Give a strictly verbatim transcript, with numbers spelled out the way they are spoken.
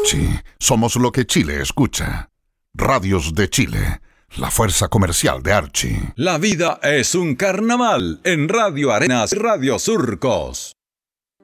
Archie, somos lo que Chile escucha. Radios de Chile, la fuerza comercial de Archie. La vida es un carnaval en Radio Arenas y Radio Surcos.